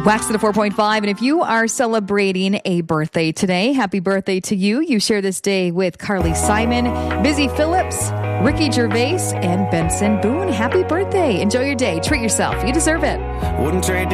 Wax at a 4.5. And if you are celebrating a birthday today, happy birthday to you. You share this day with Carly Simon, Busy Phillips, Ricky Gervais, and Benson Boone. Happy birthday. Enjoy your day. Treat yourself. You deserve it. Wouldn't trade